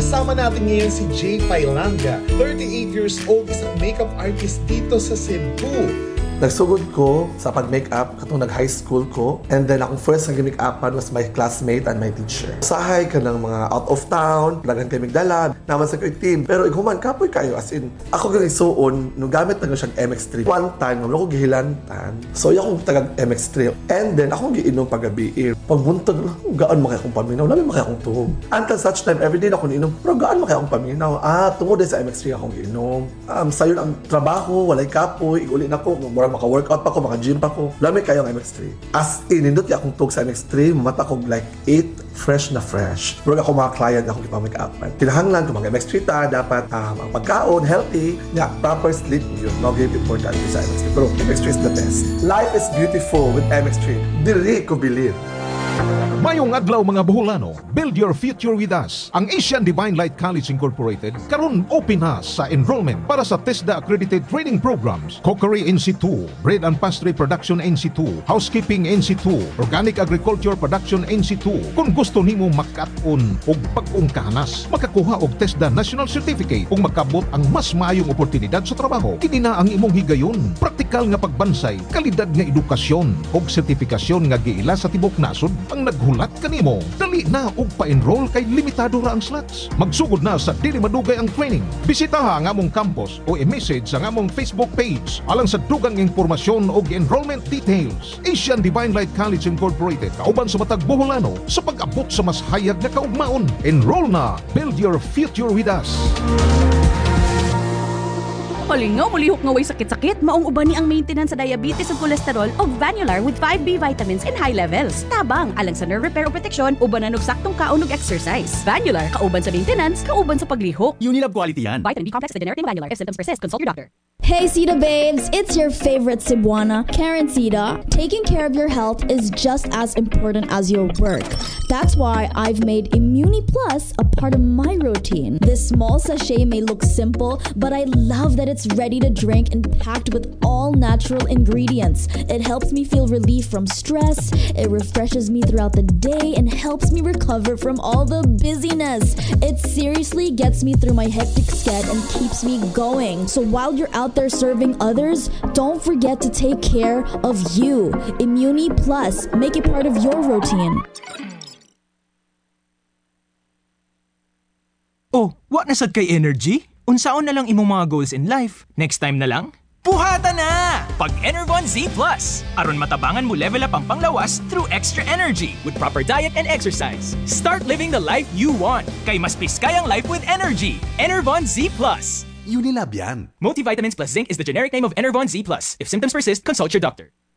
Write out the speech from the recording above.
Kasama natin ngayon si Jay Pailanga, 38 years old, isang makeup artist dito sa Cebu. Nagsugod ko sa pag-makeup katong nag-high school ko, and then akong first nag-makeupan was my classmate and my teacher. Sahay ka ng mga out of town, lagan kay Migdala, naman sa ko'y team. Pero iguman, kapoy kayo, as in, ako ganang suon, nung gamit na siyang MX3. One time, naman ako gihilantan, so akong tagag MX3. And then, akong giinom pag-gabi. Pagbuntag, gaan makaya akong paminaw, namin makaya akong tuhog. Until such time, everyday na ako niinom, pero gaan makaya akong paminaw. Tungod din sa MX3 akong giinom. Sayon ang trabaho, walay kapoy, iguli na ko, maka-workout pa ko, maka-gym pa ko. Lamig kayo ang MX3. As in, nindot akong tug sa MX3, mata ko like 8, fresh na fresh. Pero ako mga client akong ipamake-upan. Kinahanglan kung mga MX3 ta, dapat ang pagkaon, healthy, nga, proper sleep yun. No, very important sa MX3. Pero MX3 is the best. Life is beautiful with MX3. Dili ko believe. Mayong adlaw mga Boholano, build your future with us. Ang Asian Divine Light College Incorporated karon open na sa enrollment para sa TESDA accredited training programs. Cookery NC2, Bread and Pastry Production NC2, Housekeeping NC2, Organic Agriculture Production NC2. Kung gusto nimo makat-on og pag-ungkahanas, makakuha og TESDA National Certificate ug makabot ang mas maayong oportunidad sa trabaho. Kini na ang imong higayon. Praktikal nga pagbansay, kalidad nga edukasyon ug sertifikasyon nga giila sa tibok nasod ang naghulat kanimo. Dali na og pa-enroll kay limitado ra ang slots. Magsugod na sa dili madugay ang training. Bisitaha ang among campus o i-message sa among Facebook page alang sa dugang impormasyon og enrollment details. Asian Divine Light College Incorporated, kauban sa matag Boholano sa pag-abot sa mas hayag na kaugmaon. Enroll na. Build your future with us. Malingaw, mulihok nga way sakit-sakit. Maong uban ni ang maintenance sa diabetes ug cholesterol o Vanular with 5B vitamins in high levels. Tabang, alang sa nerve repair o protection, uban na saktong kaon ug exercise. Vanular, kauban sa maintenance, kauban sa paglihok. Unilab quality yan. Vitamin B complex is a generic name of Vanular. If symptoms persist, consult your doctor. Hey Sita babes, it's your favorite Cebuana, Karen Sita. Taking care of your health is just as important as your work. That's why I've made Immuni Plus a part of my routine. This small sachet may look simple, but I love that it's ready to drink and packed with all natural ingredients. It helps me feel relief from stress, it refreshes me throughout the day, and helps me recover from all the busyness. It seriously gets me through my hectic schedule and keeps me going. So while you're out there serving others, don't forget to take care of you. Immuni Plus, make it part of your routine. Oh, what nasad kay energy? Unsaon na lang imong mga goals in life? Next time na lang? Puhata na! Pag Enervon Z+. Aron matabangan mo level up ang panglawas through extra energy with proper diet and exercise. Start living the life you want. Kay mas piskay ang life with energy. Enervon Z+. Unilab yan. Multivitamins plus zinc is the generic name of Enervon Z+. If symptoms persist, consult your doctor.